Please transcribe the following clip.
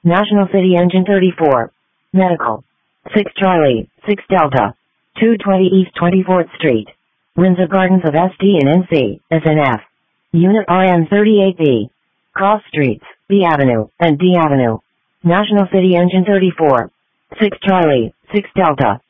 National City Engine 34. Medical. 6 Charlie, 6 Delta. 220 East 24th Street. Windsor Gardens of SD and NC, SNF. Unit RN38B. Cross Streets, B Avenue, and D Avenue. National City Engine 34. 6 Charlie, 6 Delta.